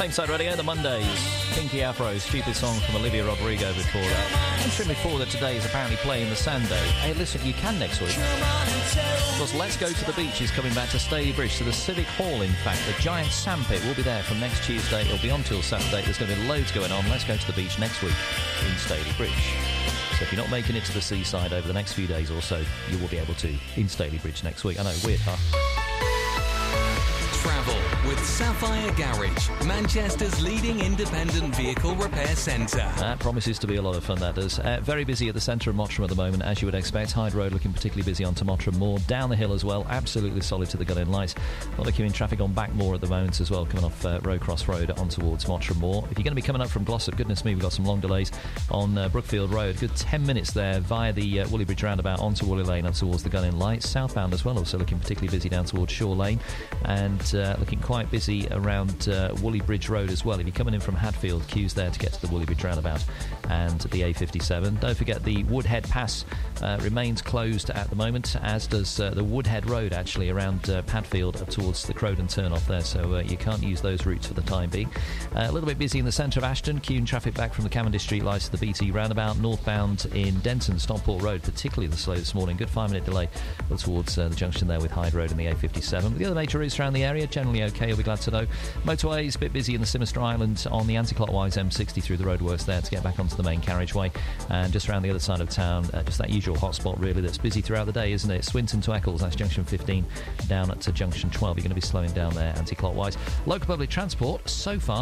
Same Side Radio, the Mondays. Kinky Afro, stupid song from Olivia Rodrigo before that. Mentioned before that today is apparently playing the Sando. Hey, listen, you can next week. Because Let's Go to the Beach is coming back to Staley Bridge, to the Civic Hall, in fact. The giant sandpit will be there from next Tuesday. It'll be on till Saturday. There's going to be loads going on. Let's Go to the Beach next week in Staley Bridge. So if you're not making it to the seaside over the next few days or so, you will be able to in Staley Bridge next week. I know, weird, huh? Travel with Sapphire Garage, Manchester's leading independent vehicle repair centre. That promises to be a lot of fun, that does. Very busy at the centre of Mottram at the moment, as you would expect. Hyde Road looking particularly busy onto Mottram Moor. Down the hill as well, absolutely solid to the Gun-in Lights. A lot of queuing traffic on Backmoor at the moment as well, coming off Rowcross Road on towards Mottram Moor. If you're going to be coming up from Glossop, goodness me, we've got some long delays on Brookfield Road. Good 10 minutes there via the Woolly Bridge roundabout onto Woolly Lane up towards the Gun-in Lights. Southbound as well, also looking particularly busy down towards Shore Lane. And looking quite busy around Woolly Bridge Road as well. If you're coming in from Hadfield, queues there to get to the Woolly Bridge roundabout and the A57. Don't forget the Woodhead Pass remains closed at the moment, as does the Woodhead Road actually around Padfield up towards the Crowden turn-off there, so you can't use those routes for the time being. A little bit busy in the centre of Ashton, queuing traffic back from the Cavendish Street lights to the BT roundabout. Northbound in Denton, Stockport Road, particularly slow this morning. Good 5-minute delay towards the junction there with Hyde Road and the A57. But the other major routes around the area, generally okay, you'll be glad to know. Motorways, a bit busy in the Sinister Island on the anti-clockwise M60 through the roadworks there to get back onto the main carriageway. And just around the other side of town, just that usual hotspot really that's busy throughout the day, isn't it? Swinton to Eccles, that's junction 15 down to junction 12. You're going to be slowing down there anti-clockwise. Local public transport, so far,